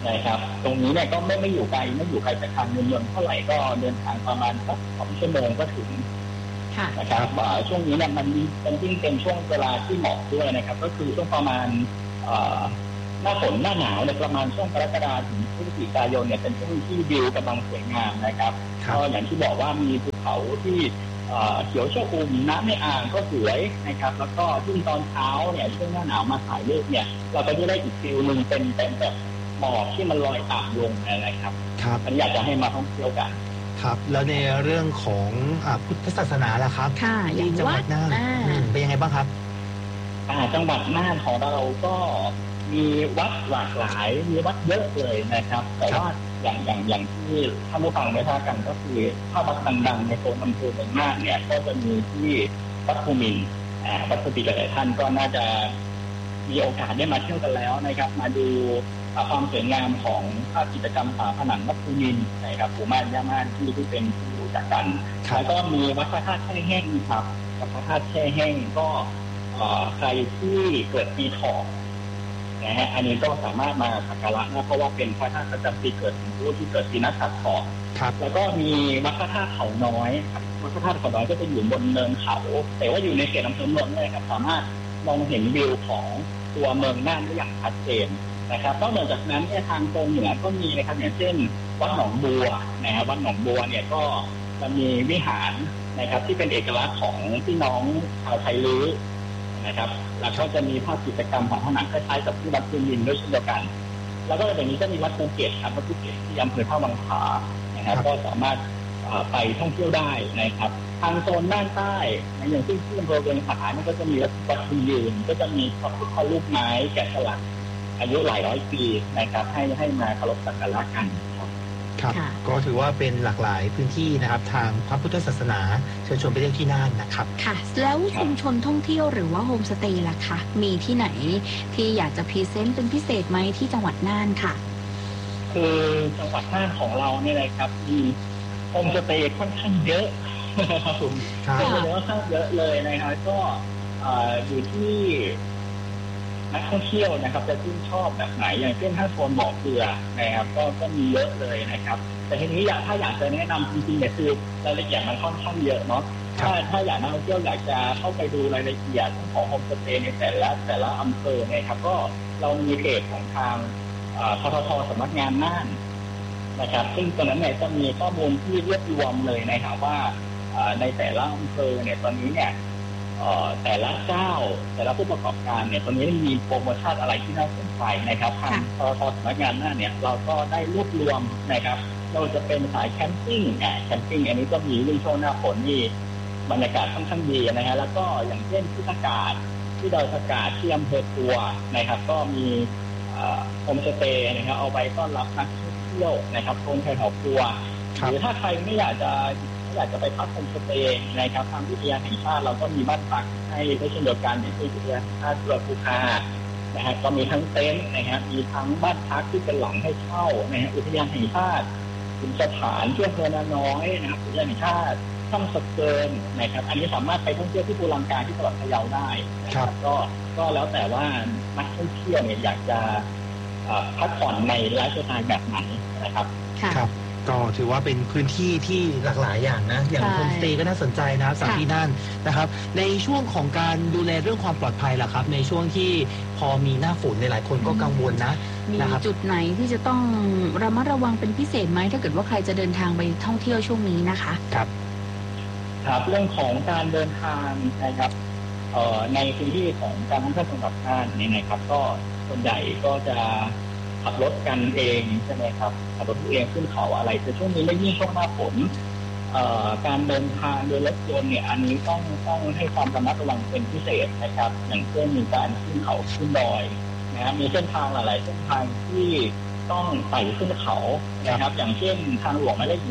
นะครับตรงนี้เนี่ยก็ไม่อยู่ไกลจากทางเมืองเท่าไหร่ก็เดินทางประมาณสัก2 ชั่วโมงก็ถึงนะครับช่วงนี้เนี่ยมันยิ่งเป็นช่วงเวลาที่เหมาะด้วยนะครับก็คือช่วงประมาณหน้าฝนหน้าหนาวเนี่ยประมาณช่วงกรกฎาคมถึงพฤศจิกายนเนี่ยเป็นช่วงที่วิวกำลังสวยงามนะครับก็อย่างที่บอกว่ามีภูเขาที่เขียวชอุ่มน้ำในอ่างก็สวยนะครับแล้วก็ยิ่งตอนเช้าเนี่ยช่วงหน้าหนาวมาถ่ายรูปเนี่ยเราก็จะได้อีกฟิลนึงเป็นแบบหมอกที่มันลอยต่ำลงอะไรครับอันอยากจะให้มาท่องเที่ยวกันครับแล้วในเรื่องของพุทธศาสนาล่ะครับที่จังหวัดน่านเป็นยังไงบ้างครับจังหวัดน่านของเราก็มีวัดหลากหลายมีวัดเยอะเลยนะครับแต่ว่าอย่างที่ท่านผู้ฟังได้ทราบกันก็คือถ้าวัดดังๆในโซนอำเภอเมืองน่านเนี่ยก็จะมีที่วัดภูมินทร์วัดปกติหลายท่านก็น่าจะมีโอกาสได้มาเที่ยวกันแล้วนะครับมาดูความสวยงามของภาพจิตรกรรมฝาผนังวัดภูมินทร์นะครับปู่ม่านย่าม่านที่เป็นที่รู้จักกันแล้วก็มีวัดพระธาตุแช่แห้งครับวัดพระธาตุแช่แห้งก็ใครที่เกิดปีถอกนะฮะอันนี้ก็สามารถมาสักการะนะเพราะว่าเป็นพระธาตุประจำปีเกิดของผู้ที่เกิดปีนักขัดถอกแล้วก็มีวัดพระธาตุเขาน้อยวัดพระธาตุเขาน้อยก็จะอยู่บนเนินเขาแต่ว่าอยู่ในเขตอำเภอเมืองเลยครับสามารถมองเห็นวิวของตัวเมืองน่านได้อย่างชัดเจนนะครับนอกจากนั้นเนี่ยทางตรงเหนือก็มีนะครับอย่างเช่นวัดหนองบัวนะครับวัดหนองบัวเนี่ยก็จะมีวิหารนะครับที่เป็นเอกลักษณ์ของพี่น้องชาวไทยลื้อนะครับแล้วก็จะมีภาพกิจกรรมของผนังคล้ายๆกับที่วัดภูมินทร์ด้วยเช่นเดียวกันแล้วก็อย่างนี้ก็มีวัดภูเก็ตครับวัดภูเก็ตที่อำเภอท่าวังผานะครับก็สามารถไปท่องเที่ยวได้นะครับทางโซนด้านใต้อย่างที่อำเภอเวียงสาเนี่ยก็จะมีวัดภูยืนก็จะมีพระพุทธรูปไม้แกะสลักอายุหลายร้อยปีนะครับให้มาเคารพสักการะกันครับก็ถือว่าเป็นหลากหลายพื้นที่นะครับทางพระพุทธศาสนาเชิญชวนไปเที่ยวที่น่านนะครับค่ะแล้วชุมชนท่องเที่ยวหรือว่าโฮมสเตย์ล่ะคะมีที่ไหนที่อยากจะพรีเซนต์เป็นพิเศษไหมที่จังหวัดน่านค่ะคือจังหวัดน่านของเราเนี่ยนะครับมีโฮมสเตย์ค่อนข้างเยอะครับผมเยอะเลยนะครับก็อยู่ที่นักท่องเที่ยวนะครับจะชื่นชอบแบบไหนอย่างเช่นถ้าโซนบ่อเกลือนะครับก็มีเยอะเลยนะครับแต่ทีนี้ถ้าอยากจะแนะนำจริงๆเนี่ยคือรายละเอียดมันค่อนข้างเยอะเนาะถ้าอยากนักท่องเที่ยวอยากจะเข้าไปดูรายละเอียดของโฮมสเตย์ในแต่ละอำเภอนะครับก็เรามีเพจของทางททท.สำนักงานน่านนะครับซึ่งตรงนั้นเนี่ยจะมีข้อมูลที่รวบรวมเลยนะครับว่าในแต่ละอำเภอเนี่ยตอนนี้เนี่ยแต่ละเจ้าแต่ละผู้ประกอบการเนี่ยตอนนี้มีโปรโมชั่นอะไรที่น่าสนใจนะครับทางททท.สำนักงานน่านเนี่ยเราก็ได้รวบรวมนะครับเราจะเป็นสายแคมปิ้งอันนี้ก็มีเรื่องช่วงหน้าฝนนี่บรรยากาศค่อนข้างดีนะฮะแล้วก็อย่างเช่นที่ดอยสกาดที่อำเภอปัวนะครับก็มีโฮมสเตย์นะครับเอาไว้ต้อนรับนักท่องเที่ยวนะครับโซนแถวปัวหรือถ้าใครไม่อยากจะไปพักโฮมสเตย์นะครับทางอุทยานแห่งชาติเราก็มีบ้านพักให้ด้วยเช่นเดียวกันอย่างที่อุทยานแห่งชาติภูคานะฮะก็มีทั้งเต็นท์นะครับมีทั้งบ้านพักที่เป็นหลังให้เช่านะฮะอุทยานแห่งชาติคุณสถานช่วงอำเภอนาน้อยนะครับอุทยานแห่งชาติถ้ำสะเกินนะครับอันนี้สามารถไปท่องเที่ยวที่ภูลังกาที่จังหวัดพะเยาได้นะครับก็แล้วแต่ว่านักท่องเที่ยวเนี่ยอยากจะพักผ่อนในไลฟ์สไตล์แบบไหนนะครับครับก็ถือว่าเป็นพื้นที่ที่หลากหลายอย่างนะอย่างโฮมสเตย์ก็น่าสนใจนะสถานที่นั่นนะครับในช่วงของการดูแลเรื่องความปลอดภัยล่ะครับในช่วงที่พอมีหน้าฝนหลายคนก็กังวลนะมีจุดไหนที่จะต้องระมัดระวังเป็นพิเศษไหมถ้าเกิดว่าใครจะเดินทางไปท่องเที่ยวช่วงนี้นะคะครับเรื่องของการเดินทางนะครับในพื้นที่ของการท่องเที่ยวจังหวัดน่านนี่นะครับก็ส่วนใหญ่ก็จะขับรถกันเองใช่ไหมครับขับรถเองขึ้นเขาอะไรแต่ช่วงนี้ไม่ยิ่งช่วงหน้าฝนการเดินทางโดยรถยนต์เนี่ยอันนี้ต้องให้ความระมัดระวังเป็นพิเศษนะครับอย่างเช่นมีการขึ้นเขาขึ้นดอยนะมีเส้นทางหลายเส้นทางที่ต้องไต่ขึ้นเขานะครับอย่างเช่นทางหลวงหมายเลข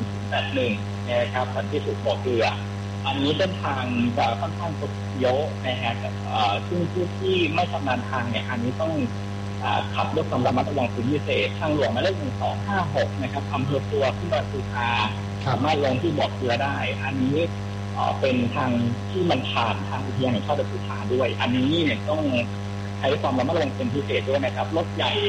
181นะครับสันติสุขบ่อเกลืออันนี้เส้นทางจะค่อนข้างเยอะนะฮะซึ่งผู้ที่ไม่ชำนาญทางเนี่ยอันนี้ต้องขับด้วยความระมัดระวังเป็นพิเศษทางหลวงหมายเลข1256นะครับอำเภอปัวขึ้นดอยภูคาสามารถลงที่บ่อเกลือได้อันนี้เป็นทางที่มันผ่านทางอุทยานแห่งชาติดอยภูคาด้วยอันนี้เนี่ยต้องใช้ความระมัดระวังเป็นพิเศษด้วยนะครับรถใหญ่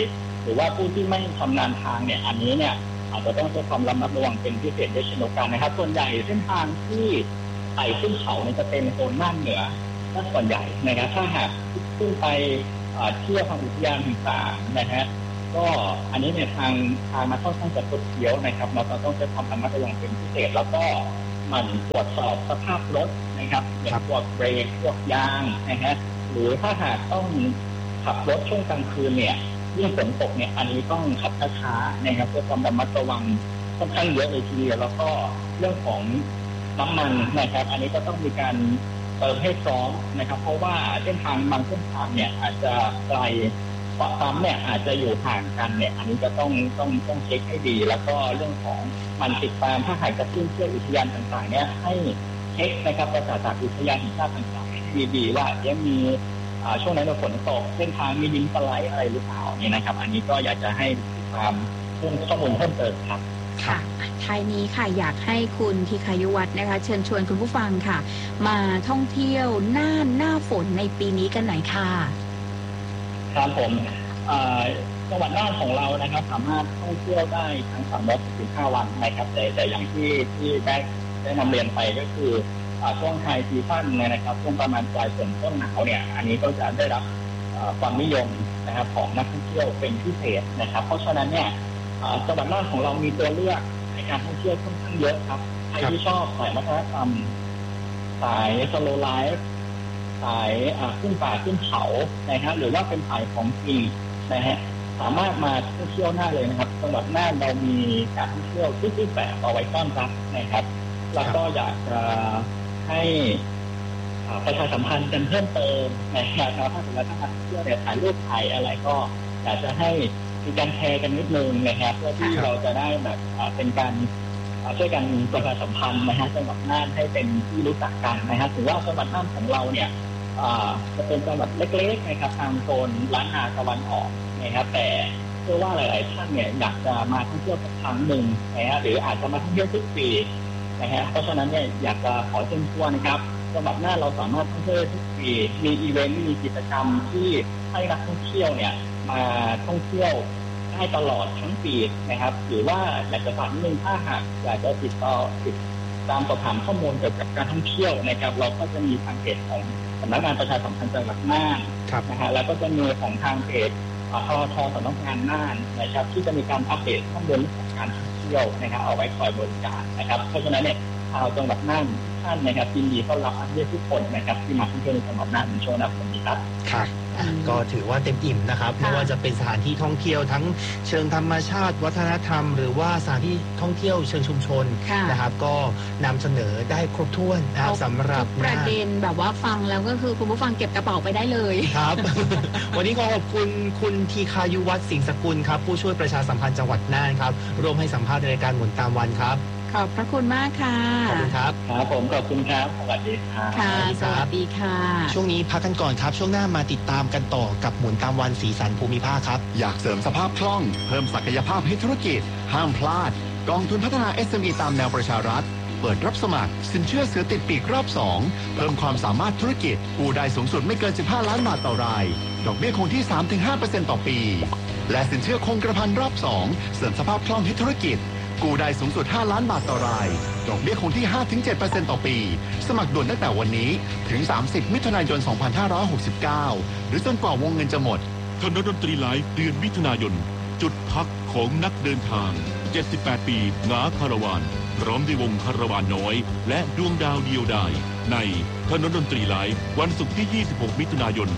หรือว่าผู้ที่ไม่ชำนาญทางเนี่ยอันนี้เนี่ยอาจจะต้องใช้ความระมัดระวังเป็นพิเศษด้วยเช่นเดียวกันนะครับส่วนใหญ่เส้นทางที่ไต่ขึ้นเขาเนี่ยจะเป็นโซนน่านเหนือถ้าส่วนใหญ่นะครับถ้าหากขึ้นไปเที่ยวทางอุทยานต่างๆนะฮะก็อันนี้เนี่ยทางมาค่อนข้างจะคดเคี้ยวนะครับเราต้องใช้ความระมัดระวังเป็นพิเศษแล้วก็มันตรวจสอบสภาพรถนะครับอย่างพวกเบรกพวกยางนะฮะหรือถ้าหากต้องขับรถช่วงกลางคืนเนี่ยยิ่งฝนตกเนี่ยอันนี้ต้องขับช้าๆนะครับเพื่อความระมัดระวังค่อนข้างเยอะเลยทีเดียวแล้วก็เรื่องของน้ำมันนะครับอันนี้ก็ต้องมีการเติมให้พร้อมนะครับเพราะว่าเส้นทางบางเส้นทางเนี่ยอาจจะไกลปั๊มเนี่ยอาจจะอยู่ห่างกันเนี่ยอันนี้ก็ต้องเช็คให้ดีแล้วก็เรื่องของมันติดตามถ้าหากจะขึ้นเที่ยวอุทยานต่างๆเนี่ยให้เช็คนะครับประกาศจากอุทยานแห่งชาติต่างๆให้ดีว่ายังมีช่วงนั้นฝนตกเส้นทางมีดินสไลด์อะไรหรือเปล่านี่นะครับอันนี้ก็อยากจะให้ความข้อมูลเพิ่มเติมครับค่ะท้ายนี้ค่ะอยากให้คุณธีคายุวัฒน์นะคะเชิญชวนคุณผู้ฟังค่ะมาท่องเที่ยวน่านหน้าฝนในปีนี้กันหน่อยค่ะครับผมจังหวัดน่านของเรานะครับสามารถท่องเที่ยวได้ทั้ง365 วันนะครับแต่อย่างที่ได้นำเรียนไปก็คือช่วงไฮซีซั่นนะครับช่วงประมาณปลายฝนต้นหนาวเนี่ยอันนี้ก็จะได้รับความนิยมนะครับของนักท่องเที่ยวเป็นพิเศษนะครับเพราะฉะนั้นเนี่ยจังหวัดน่านของเรามีตัวเลือกในการท่องเที่ยวค่อนข้างเยอะครับใครที่ชอบสายวัฒนธรรมสายสโลว์ไลฟ์สายขึ้นป่าขึ้นเขานะครับหรือว่าเป็นสายของจริงนะฮะสามารถมาท่องเที่ยวได้เลยนะครับจังหวัดน่านเรามีการท่องเที่ยวทุกๆแบบเอาไว้ต้อนรับนะครับแล้วก็อยากจะให้ประชาสัมพันธ์กันเพิ่มเติมนะครับถ้าสมมติว่าท่องเที่ยวเนี่ยถ่ายรูปถ่ายอะไรก็อยากจะให้มีการแชร์กันนิดนึงนะครับเพื่อที่เราจะได้แบบเป็นการช่วยกันประชาสัมพันธ์นะฮะจังหวัดน่านให้เป็นที่รู้จักกันนะครับถือว่าจังหวัดน่านของเราเนี่ยจะเป็นจังหวัดเล็กๆนะครับทางโซนล้านนาตะวันออกนะครับแต่เชื่อว่าหลายๆท่านเนี่ยอยากจะมาท่องเที่ยวสักครั้งหนึ่งนะฮะหรืออาจจะมาท่องเที่ยวทุกปีนะฮะเพราะฉะนั้นเนี่ยอยากจะขอเชิญชวนนะครับจังหวัดน่านเราสามารถท่องเที่ยวทุกปีมีอีเวนต์มีกิจกรรมที่ให้นักท่องเที่ยวเนี่ยมาท่องเที่ยวได้ตลอดทั้งปีนะครับหรือว่าอยากจะฝากนิดนึงถ้าหากอยากจะติดตามสอบถามข้อมูลเกี่ยวกับการท่องเที่ยวนะครับเราก็จะมีทางเพจของสำนักงานประชาสัมพันธ์จังหวัดน่านนะฮะแล้วก็จะมีของทางเพจททสำนักงานน่านนะครับที่จะมีการอัปเดตข้อมูลของการท่องเที่ยวนะครับเอาไว้คอยบริการนะครับเพราะฉะนั้นเนี่ยชาวจังหวัดน่านท่านนะครับยินดีต้อนรับนักท่องเที่ยวทุกคนนะครับที่มาท่องเที่ยวในจังหวัดน่านในช่วงนี้ครับครับก็ถือว่าเต็มอิ่มนะครับไม่ว่าจะเป็นสถานที่ท่องเที่ยวทั้งเชิงธรรมชาติวัฒนธรรมหรือว่าสถานที่ท่องเที่ยวเชิงชุมชนนะครับก็นำเสนอได้ครบถ้วนนะครับสำหรับประเด็นแบบว่าฟังแล้วก็คือคุณผู้ฟังเก็บกระเป๋าไปได้เลยครับ วันนี้ขอขอบคุณคุณธีคายุวัฒน์สิงห์สกุลครับผู้ช่วยประชาสัมพันธ์จังหวัดน่านครับร่วมให้สัมภาษณ์ในรายการหมุนตามวันครับขอบพระคุณมากค่ะขอบคุณครับครับผมขอบคุณครับสวัสดีครับค่ะสวัสดีค่ะช่วงนี้พักกันก่อนครับช่วงหน้ามาติดตามกันต่อกับหมุนตามวันสีสันภูมิภาคครับอยากเสริมสภาพคล่องเพิ่มศักยภาพให้ธุรกิจห้ามพลาดกองทุนพัฒนา SME ตามแนวประชารัฐเปิดรับสมัครสินเชื่อเสือติดปีกรอบ2เพิ่มความสามารถธุรกิจกู้ได้สูงสุดไม่เกิน15 ล้านบาทต่อรายดอกเบี้ยคงที่ 3-5% ต่อปีและสินเชื่อคงกระพันรอบ2เสริมสภาพคล่องให้ธุรกิจกู้ได้สูงสุด5 ล้านบาทต่อรายดอกเบี้ยคงที่ 5-7% ต่อปีสมัครด่วนตั้งแต่วันนี้ถึง30 มิถุนายน 2569หรือจนกว่าวงเงินจะหมดถนนดนตรีไลฟ์เดือนมิถุนายนจุดพักของนักเดินทาง78 ปีหงาคาราวานพร้อมด้วยวงคาราวานน้อยและดวงดาวเดียวดายในถนนดนตรีไลฟ์วันศุกร์ที่ 26 มิถุนายน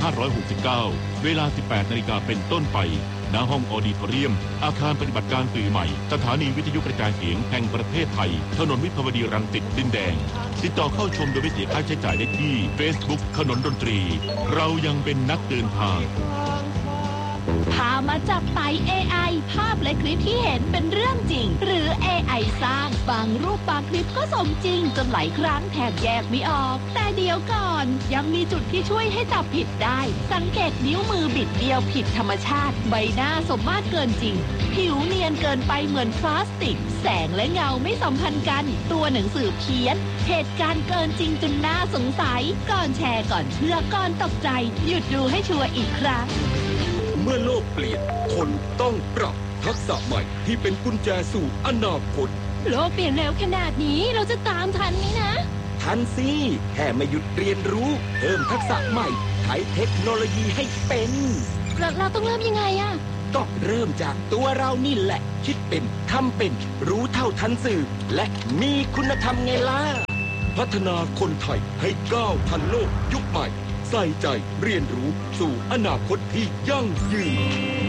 2569 เวลา 18 นาฬิกาเป็นต้นไปณห้องออดิทอเรียมอาคารปฏิบัติการสื่อใหม่สถานีวิทยุกระจายเสียงแห่งประเทศไทยถนนวิภาวดีรังสิตดินแดงติดต่อเข้าชมโดยไม่เสียค่าใช้จ่ายได้ที่ Facebook ถนนดนตรีเรายังเป็นนักเดินทางพามาจับไต่ AI ภาพและคลิปที่เห็นเป็นเรื่องจริงหรือ AI สร้างบางรูปบางคลิปก็สมจริงจนหลายครั้งแทบแยกไม่ออกแต่เดี๋ยวก่อนยังมีจุดที่ช่วยให้จับผิดได้สังเกตนิ้วมือบิดเบี้ยวผิดธรรมชาติใบหน้าสมมาตรเกินจริงผิวเนียนเกินไปเหมือนพลาสติกแสงและเงาไม่สัมพันธ์กันตัวหนังสือเพี้ยนเหตุการณ์เกินจริงจนน่าสงสัยก่อนแชร์ก่อนเชื่อก่อนตกใจหยุดดูให้ชัวร์อีกครั้งมื่อโลกเปลี่ยนคนต้องปรับทักษะใหม่ที่เป็นกุญแจสู่อนาคตโลกเปลี่ยนเร็วขนาดนี้เราจะตามทันไหมนะทันสิแค่ไม่หยุดเรียนรู้เพิ่มทักษะใหม่ใช้เทคโนโลยีให้เป็นเราต้องเริ่มยังไงอะก็เริ่มจากตัวเรานี่แหละคิดเป็นทำเป็นรู้เท่าทันสื่อและมีคุณธรรมไงล่ะพัฒนาคนไทยให้ก้าวทันโลกยุคใหม่ใส่ใจเรียนรู้สู่อนาคตที่ยั่งยืน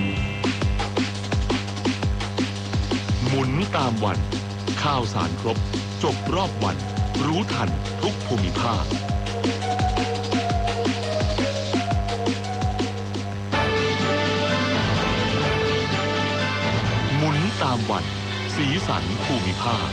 หมุนตามวันข่าวสารครบจบรอบวันรู้ทันทุกภูมิภาคหมุนตามวันสีสันภูมิภาค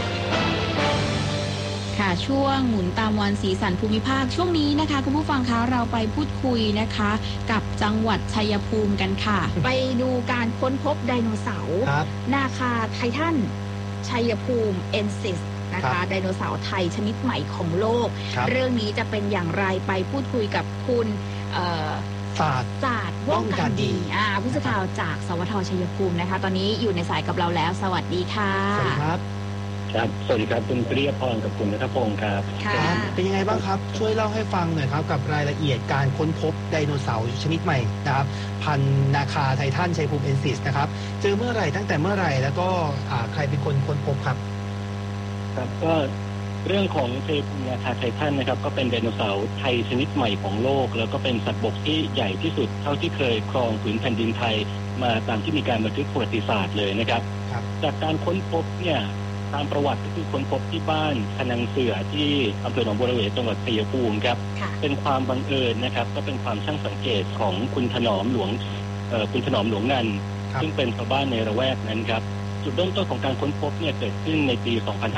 ค่ะช่วงหมุนตามวันสีสันภูมิภาคช่วงนี้นะคะคุณผู้ฟังคะเราไปพูดคุยนะคะกับจังหวัดชัยภูมิกันค่ะ ไปดูการค้นพบไดโนเสาร์นาคาไททันชัยภูมิเอนซิสนะคะไดโนเสาร์ไทยชนิดใหม่ของโลกเรื่องนี้จะเป็นอย่างไรไปพูดคุยกับคุณศาสตร์ว่องการดีผู้สื่อข่าวจากสวทชัยภูมินะคะตอนนี้อยู่ในสายกับเราแล้วสวัสดีค่ะสวัสดีครับครับสวัสดีครับคุณเปรี้ยพรกับคุณณัฐพงศ์ครับเป็นยังไงบ้างครับช่วยเล่าให้ฟังหน่อยครับกับรายละเอียดการค้นพบไดโนเสาร์ชนิดใหม่นะครับพันธุ์นาคาไททันชัยภูมิเอนซิสนะครับเจอเมื่อไหร่ตั้งแต่เมื่อไหร่แล้วก็ใครเป็นคนค้นพบครับครับก็เรื่องของชัยภูมินาคาไททันนะครับก็เป็นไดโนเสาร์ไทยชนิดใหม่ของโลกแล้วก็เป็นสัตว์บกที่ใหญ่ที่สุดเท่าที่เคยครองผืนแผ่นดินไทยมาตามที่มีการบันทึกประวัติศาสตร์เลยนะครับจากการค้นพบเนี่ยตามประวัติก็คือค้นพบที่บ้านพนังเสือที่อำเภอหนองบัวระเวจังหวัดชัยภูมิครับเป็นความบังเอิญนะครับก็เป็นความช่างสังเกตของคุณถนอมหลวงงันซึ่งเป็นชาวบ้านในละแวกนั้นครับจุดเริ่มต้นของการค้นพบเนี่ยเกิดขึ้นในปี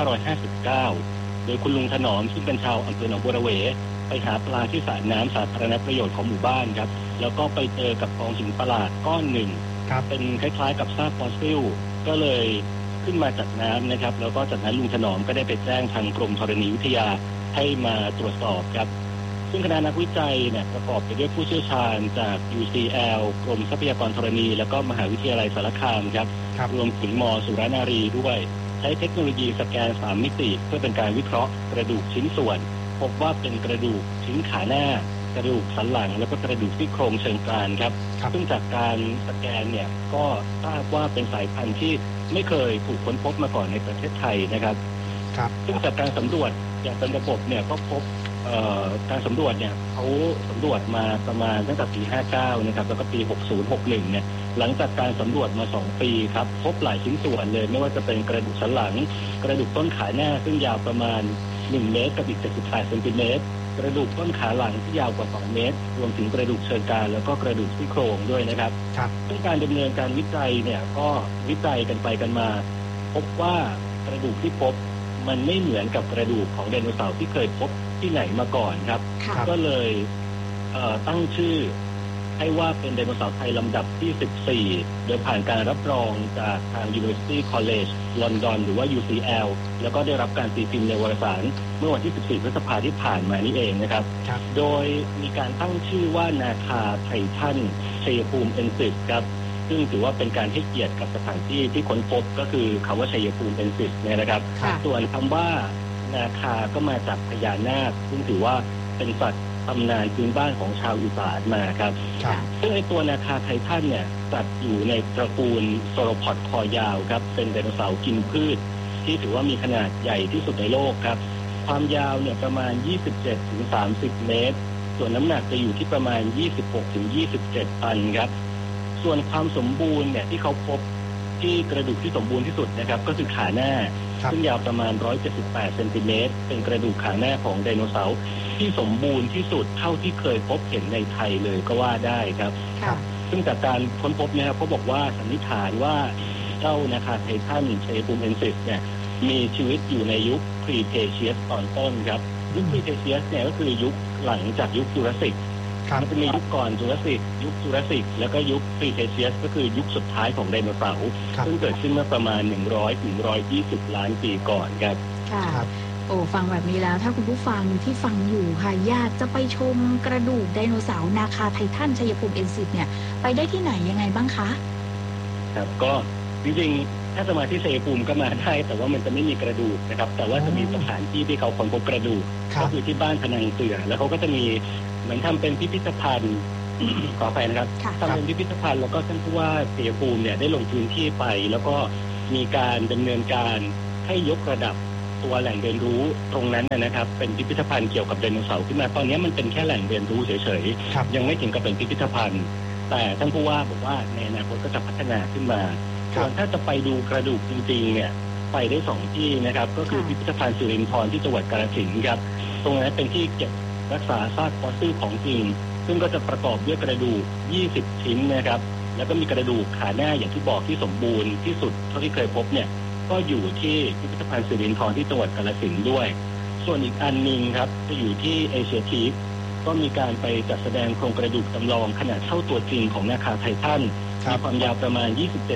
2559 โดยคุณลุงถนอมซึ่งเป็นชาวอำเภอหนองบัวระเวไปหาปลาที่สระน้ำสาธารณประโยชน์ของหมู่บ้านครับแล้วก็ไปเจอกับกองหินประหลาดก้อนหนึ่งเป็นคล้ายๆกับซากฟอสซิลก็เลยขึ้นมาจากน้ำนะครับแล้วก็จากนั้นลุงถนอมก็ได้ไปแจ้งทางกรมธรณีวิทยาให้มาตรวจสอบครับซึ่งคณะนักวิจัยเนี่ยประกอบไปด้วยผู้เชี่ยวชาญจาก UCL กรมทรัพยากรธรณีแล้วก็มหาวิทยาลัยสารคามครับรวมถึงม.สุรนารีด้วยใช้เทคโนโลยีสแกน3มิติเพื่อเป็นการวิเคราะห์กระดูกชิ้นส่วนพบว่าเป็นกระดูกชิ้นขาหน้ากระดูกสันหลังแล้วก็กระดูกซี่โครงเชิงกรานครับซึ่งจากการสแกนเนี่ยก็ทราบว่าเป็นสายพันธุ์ที่ไม่เคยถูกค้นพบมาก่อนในประเทศไทยนะครับซึ่งจากการสำรวจอย่างเป็นระบบเนี่ยก็พบการสำรวจเนี่ยเขาสำรวจมาประมาณตั้งแต่ปี 59 นะครับแล้วก็ปี 60-61 เนี่ยหลังจากการสำรวจมา2 ปีครับพบหลายชิ้นส่วนเลยไม่ว่าจะเป็นกระดูกสันหลังกระดูกต้นขาหน้าซึ่งยาวประมาณ1 เมตรกับอีก78 เซนติเมตรกระดูกต้นขาหลังที่ยาวกว่า2 เมตรรวมถึงกระดูกเชิงกรานแล้วก็กระดูกซี่โครงด้วยนะครับซึ่งการดำเนินการวิจัยเนี่ยก็วิจัยกันไปกันมาพบว่ากระดูกที่พบมันไม่เหมือนกับกระดูกของไดโนเสาร์ที่เคยพบที่ไหนมาก่อนครับก็เลยตั้งชื่อให้ว่าเป็นไดโนเสาร์ไทยลำดับที่ 14โดยผ่านการรับรองจากทาง University College London หรือว่า UCL แล้วก็ได้รับการตีพิมพ์ในวารสารเมื่อวันที่ 14 พฤษภาคมที่ผ่านมานี้เองนะครับโดยมีการตั้งชื่อว่านาคาไททันชัยภูมิเอนซิสครับซึ่งถือว่าเป็นการให้เกียรติกับสถานที่ที่ค้นพบก็คือคำว่าชัยภูมิเอนซิสเนี่ยนะครับส่วนคำว่านาคาก็มาจากพญานาคซึ่งถือว่าเป็นสัตว์ตำนานพื้นบ้านของชาวอีสานมาครับซึ่งไอตัวนาคาไททันเนี่ยจัดอยู่ในตระกูลโซโรพอดคอยาวครับเป็นไดโนเสาร์กินพืชที่ถือว่ามีขนาดใหญ่ที่สุดในโลกครับความยาวเนี่ยประมาณ 27-30 เมตรส่วนน้ำหนักจะอยู่ที่ประมาณ 26-27 ตันครับส่วนความสมบูรณ์เนี่ยที่เขาพบที่กระดูกที่สมบูรณ์ที่สุดนะครับก็คือขาหน้าซึ่งยาวประมาณ178 เซนติเมตรเป็นกระดูกขาหน้าของไดโนเสาร์ที่สมบูรณ์ที่สุดเท่าที่เคยพบเห็นในไทยเลยก็ว่าได้ครับซึ่งจากการค้นพบนะครับเขาบอกว่าสันนิษฐานว่าเจ้านาคาไททันชัยภูมิเอนซิสเนี่ยมีชีวิตอยู่ในยุคครีเทเชียสตอนต้นครับยุคครีเทเชียสเนี่ยก็คือยุคหลังจากยุคจูราสสิกมันจะมียุคก่อนจูราสสิกยุคจูราสสิกแล้วก็ยุคครีเทเชียสก็คือยุคสุดท้ายของไดโนเสาร์ซึ่งเกิดขึ้นเมื่อประมาณ100-120 ล้านปีก่อนครับค่ะโอ้ฟังแบบนี้แล้วถ้าคุณผู้ฟังที่ฟังอยู่ค่ะอยากจะไปชมกระดูกไดโนเสาร์นาคาไททันชัยภูมิ N10 เนี่ยไปได้ที่ไหนยังไงบ้างคะครับก็จริงๆถ้าจะมาที่ชัยภูมิก็มาได้แต่ว่ามันจะไม่มีกระดูกนะครับแต่ว่าจะมีสถานที่ที่เขาค้นพบกระดูกก็คือที่บ้านพนังเสือแล้วเขาก็จะมีเหมือนทำเป็นพิพิธภัณฑ์ขออภัยนะครับทำเป็นพิพิธภัณฑ์แล้วก็ท่านผู้ว่าชัยภูมิเนี่ยได้ลงพื้นที่ไปแล้วก็มีการดำเนินการให้ยกระดับตัวแหล่งเรียนรู้ตรงนั้นนะครับเป็นพิพิธภัณฑ์เกี่ยวกับไดโนเสาร์ขึ้นมาตอนนี้มันเป็นแค่แหล่งเรียนรู้เฉยๆยังไม่ถึงกับเป็นพิพิธภัณฑ์แต่ท่านผู้ว่าบอกว่าในอนาคตก็จะพัฒนาขึ้นมาส่วนถ้าจะไปดูกระดูกจริงๆเนี่ยไปได้2ที่นะครับก็คือพิพิธภัณฑ์สิรินธรที่จังหวัดกาฬสินธุ์ครับตรงนั้นเป็นที่เก็บรักษาซากฟอสซิลของจริงซึ่งก็จะประกอบด้วยกระดูก20ชิ้นนะครับแล้วก็มีกระดูกขาหน้าอย่างที่บอกที่สมบูรณ์ที่สุดเท่าที่เคยพบเนี่ยก็อยู่ที่พิพิธภัณฑ์สิรินธรที่จังหวัดกาฬสินธุ์ด้วยส่วนอีกอันนึงครับจะอยู่ที่เอเชียทีคก็มีการไปจัดแสดงโครงกระดูกจำลองขนาดเท่าตัวจริงของนาคาไททันมีความยาวประมาณ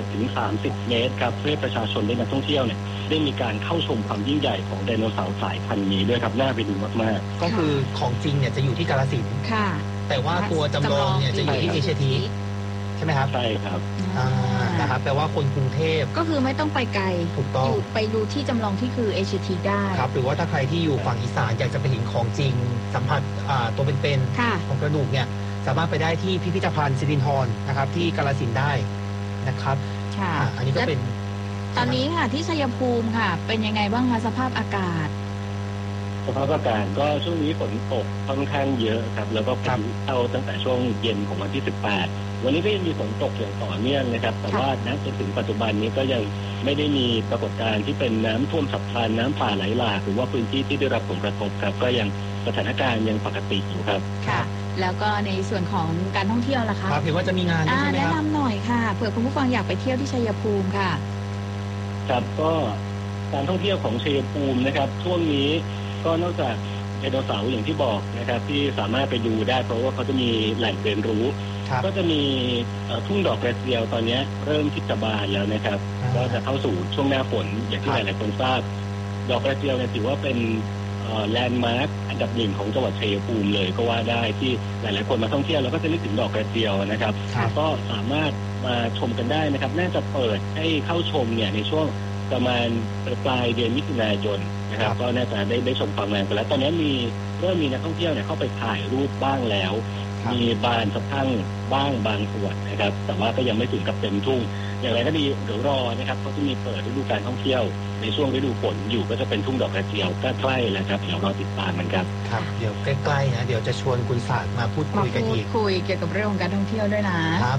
27-30 เมตรครับเพื่อประชาชนและนักท่องเที่ยวเนี่ยได้มีการเข้าชมความยิ่งใหญ่ของไดโนเสาร์สายพันธุ์นี้ด้วยครับน่าไปดูมากๆก็คือของจริงเนี่ยจะอยู่ที่กาฬสินธุ์แต่ว่าตัวจำลองเนี่ยจะอยู่ที่เอเชียทีคใช่ไหมครับใช่ครับนะครับแปลว่าคนกรุงเทพก็คือไม่ต้องไปไกลถูกต้องอยู่ไปดูที่จำลองที่คือเอเชียทีได้ครับหรือว่าถ้าใครที่อยู่ฝั่งอีสานอยากจะไปเห็นของจริงสัมผัสตัวเป็นๆของกระดูกเนี่ยสามารถไปได้ที่พิพิธภัณฑ์สิรินธรนะครับที่กาฬสินธุ์ได้นะครับอันนี้ก็เป็นตอนนี้ค่ะที่ชัยภูมิค่ะเป็นยังไงบ้างคะสภาพอากาศสภาพอากาศก็ช่วงนี้ฝนตกค่อนข้างเยอะครับแล้วก็เข้าตั้งแต่ช่วงเย็นของวันที่18วันนี้ก็ยังมีฝนตกอย่างต่อเนื่องนะครับแต่ว่าณจนถึงปัจจุบันนี้ก็ยังไม่ได้มีปรากฏการณ์ที่เป็นน้ำท่วมฉับพลันน้ำป่าไหลหลากหรือว่าพื้นที่ที่ได้รับผลกระทบครับก็ยังสถานการณ์ยังปกติอยู่ครับค่ะแล้วก็ในส่วนของการท่องเที่ยวล่ะคะครับเห็นว่าจะมีงานใช่ไหมครับแนะนำหน่อยค่ะเผื่อคุณผู้ฟังอยากไปเที่ยวที่ชัยภูมิค่ะครับก็การท่องเที่ยวของชัยภูมินะครับช่วงนี้ก็นอกจากไดโนเสาร์อย่างที่บอกนะครับที่สามารถไปดูได้เพราะว่าเขาจะมีแหล่งเรียนรู้ก็จะมีทุ่งดอกกระเจียวตอนนี้เริ่มที่จะบานแล้วนะครับก็จะเข้าสู่ช่วงหน้าฝนอย่างที่หลายๆคนทราบดอกกระเจียวเนี่ยถือว่าเป็นแลนด์มาร์คอันดับหนึ่งของจังหวัดชัยภูมิเลยก็ว่าได้ที่หลายๆคนมาท่องเที่ยวแล้วก็จะนึกถึงดอกกระเจียวนะครับก็สามารถมาชมกันได้นะครับน่าจะเปิดให้เข้าชมเนี่ยในช่วงประมาณปลายเดือนมิถุนายนนะครับก็น่าจะได้ชมความงามกันแล้วตอนนี้เริ่มมีนักท่องเที่ยวเนี่ยเข้าไปถ่ายรูปบ้างแล้วมีบานสะพรั่งบ้างบางส่วนนะครับแต่ว่าก็ยังไม่ถึงกับเต็มทุ่งอย่างไรก็ดีเดี๋ยวรอนะครับเขาจะมีเปิดฤดูการท่องเที่ยวในช่วงฤดูฝนอยู่ก็จะเป็นทุ่งดอกกระเจียวใกล้ๆแล้วครับเดี๋ยวรอติดตามมันครับครับเดี๋ยวใกล้ๆนะเดี๋ยวจะชวนคุณศาสตร์มาพูดคุยกันอีกคุยเกี่ยวกับเรื่องของการท่องเที่ยวด้วยนะครับ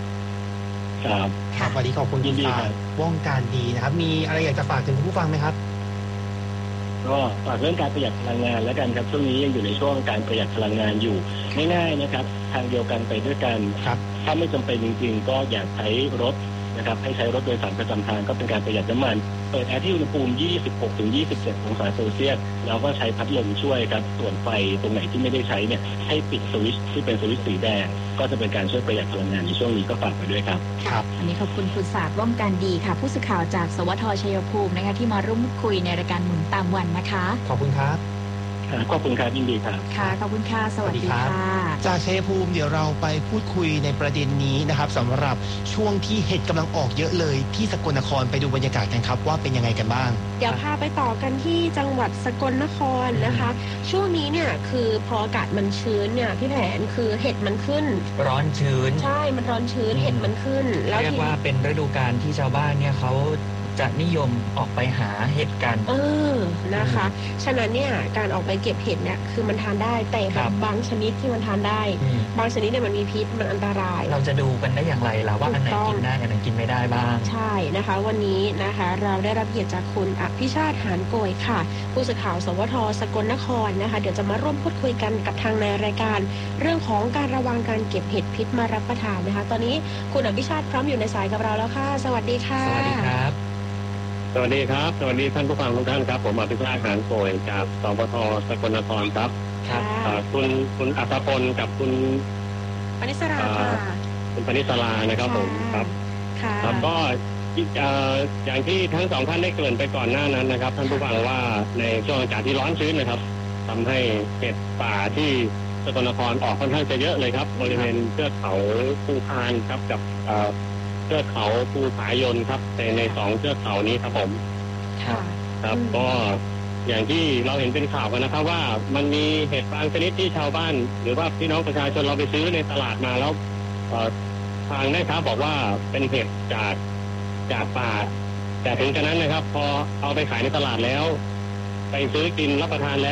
วันนี้ขอบคุณคุณศาสตร์ว่องการดีนะครับมีอะไรอยากจะฝากถึงผู้ฟังไหมครับก็ฝากเรื่องการประหยัดพลังงานแล้วกันครับช่วงนี้ยังอยู่ในช่วงการประหยัดพลังงานอยู่ง่ายๆนะครับทางเดียวกันไปด้วยกันถ้าไม่จำเป็นจริงๆก็อย่าใช้รถนะครับให้ใช้รถโดยสารประจำทางก็เป็นการประหยัดน้ำมันเปิดแอร์ที่อุณหภูมิ 26-27 องศาเซลเซียสแล้วก็ใช้พัดลมช่วยครับส่วนไฟตรงไหนที่ไม่ได้ใช้เนี่ยให้ปิดสวิตช์ที่เป็นสวิตช์สีแดงก็จะเป็นการช่วยประหยัดพลังงานในช่วงนี้ก็ฝากไปด้วยครับอันนี้ขอบคุณคุณศาสตร์ว่องการดีค่ะผู้สื่อข่าวจากสวทชัยภูมินะคะที่มาร่วมคุยในรายการหมุนตามวันนะคะขอบคุณครับขอบคุณครับยินดีครับค่ะขอบคุณค่ะสวัสดีค่ะจากชัยภูมิเดี๋ยวเราไปพูดคุยในประเด็นนี้นะครับสำหรับช่วงที่เห็ดกำลังออกเยอะเลยที่สกลนครไปดูบรรยากาศกันครับว่าเป็นยังไงกันบ้างเดี๋ยวพาไปต่อกันที่จังหวัดสกลนครนะคะช่วงนี้เนี่ยคือพออากาศมันชื้นเนี่ยพี่แผนคือเห็ดมันขึ้นร้อนชื้นใช่มันร้อนชื้นเห็ดมันขึ้นแล้วเรียกว่าเป็นฤดูกาลที่ชาวบ้านเนี่ยเขาจะนิยมออกไปหาเห็ดกันนะคะฉะนั้นเนี่ยการออกไปเก็บเห็ดเนี่ยคือมันทานได้แต่บางชนิดที่มันทานได้บางชนิดเนี่ยมันมีพิษมันอันตรายเราจะดูกันได้อย่างไรล่ะว่าอันไหนกินได้อันไหนกินไม่ได้บ้างใช่นะคะวันนี้นะคะเราได้รับเกียรติจากคุณอภิชาติหานโกยค่ะผู้สื่อข่าวสวทสกลนครนะคะเดี๋ยวจะมาร่วมพูดคุยกันกับทางในรายการเรื่องของการระวังการเก็บเห็ดพิษมารับประทานนะคะตอนนี้คุณอภิชาติพร้อมอยู่ในสายกับเราแล้วค่ะสวัสดีค่ะสวัสดีครับสวัสดีครับสวัสดีท่านผู้ฟังทุกท่านครับผมอภิชาติหานโกยจากสวทสกลนครครับคุณอัศพลกับคุณปณิสราค่ะคุณปณิสรานะครับผมครับค่ะแล้วก็อย่างที่ทั้งสองท่านได้เกริ่นไปก่อนหน้านั้นนะครับท่านผู้ฟังว่าในช่วงอากาศที่ร้อนชื้นนะครับทำให้เห็ดป่าที่สกลนครออกค่อนข้างจะเยอะเลยครับบริเวณเทือกเขาภูพานครับกับเทือกเขาภูผายนครับในสองเทือกเขานี้ครับผมครับก็อย่างที่เราเห็นเป็นข่าวกันนะครับว่ามันมีเห็ดบางชนิดที่ชาวบ้านหรือว่าพี่น้องประชาชนเราไปซื้อในตลาดมาแล้วทางแม่ค้าบอกว่าเป็นเห็ดจากป่าแต่ถึงกระนั้นนะครับพอเอาไปขายในตลาดแล้วไปซื้อกินรับประทานแล้ว